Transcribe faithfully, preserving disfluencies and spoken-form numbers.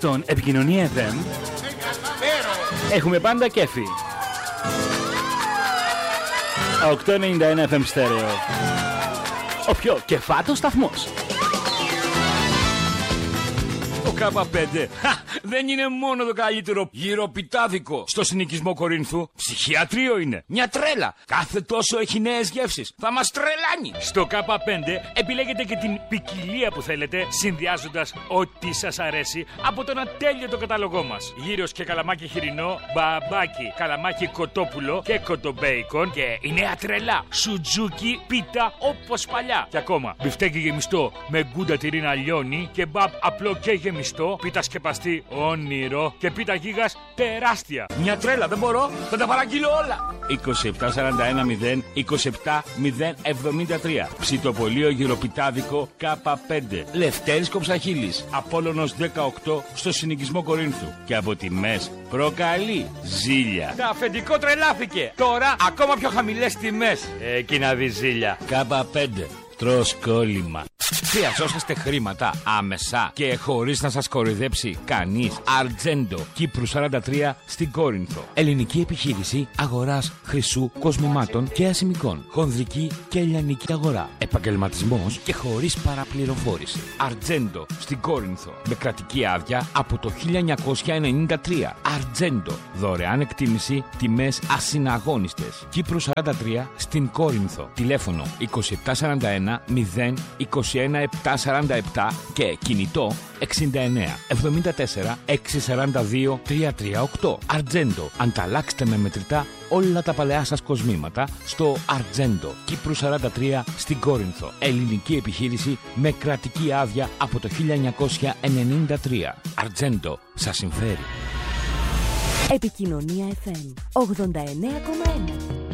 Στον Επικοινωνία εφ εμ έχουμε πάντα κέφι. οκτακόσια ενενήντα ένα εφ εμ στέρεο. Ο πιο κεφάτος σταθμός. Το Κάπα πέντε δεν είναι μόνο το καλύτερο γυροπιτάδικο στο συνοικισμό Κορίνθου. Ψυχιατρίο είναι. Μια τρέλα. Κάθε τόσο έχει νέες γεύσεις. Θα μας τρελάνει. Στο Κάπα πέντε επιλέγετε και την ποικιλία που θέλετε, συνδυάζοντας ό,τι σας αρέσει από τον ατέλειωτο κατάλογό μας. Γύρος και καλαμάκι χοιρινό, μπαμπάκι, καλαμάκι κοτόπουλο και κοτομπέικον. Και η νέα τρελά, σουτζούκι, πίτα όπως παλιά. Και ακόμα, μπιφτέκι γεμιστό με γκούντα τυρίνα λιώνει, κεμπάπ απλό και γεμιστό, πίτα σκεπαστή όνειρο και πίτα γίγας τεράστια. Μια τρέλα, δεν μπορώ, θα τα παραγγείλω όλα. είκοσι επτά σαράντα ένα μηδέν είκοσι επτά μηδέν εβδομήντα τρία. Ψητοπολείο γυροπιτάδικο Κάπα πέντε. Λευτέρης Κοψαχίλης, Απόλλωνος δεκαοκτώ στο συνοικισμό Κορίνθου. Και από τιμές προκαλεί ζήλια. Τα αφεντικό τρελάθηκε. Τώρα ακόμα πιο χαμηλές τιμές. Εκεί να δει ζήλια. Κάπα πέντε. Τρως κόλλημα. Χρειαζόσαστε χρήματα άμεσα και χωρίς να σας κοροϊδέψει κανείς. Αρτζέντο, Κύπρου σαράντα τρία στην Κόρινθο. Ελληνική επιχείρηση αγοράς χρυσού, κοσμημάτων και ασημικών. Χονδρική και ελληνική αγορά. Επαγγελματισμός και χωρίς παραπληροφόρηση. Αρτζέντο στην Κόρινθο. Με κρατική άδεια από το χίλια εννιακόσια ενενήντα τρία. Αρτζέντο. Δωρεάν εκτίμηση, τιμές ασυναγώνιστες. Κύπρου σαράντα τρία στην Κόρινθο. Τηλέφωνο είκοσι επτά σαράντα ένα μηδέν είκοσι ένα επτακόσια σαράντα επτά και κινητό εξήντα εννέα εβδομήντα τέσσερα εξακόσια σαράντα δύο τριακόσια τριάντα οκτώ. Αρτζέντο. Ανταλλάξτε με μετρητά όλα τα παλαιά σας κοσμήματα στο Αρτζέντο, Κύπρου σαράντα τρία στην Κόρινθο. Ελληνική επιχείρηση με κρατική άδεια από το χίλια εννιακόσια ενενήντα τρία. Αρτζέντο. Σας συμφέρει. Επικοινωνία εφ εμ ογδόντα εννέα κόμμα ένα.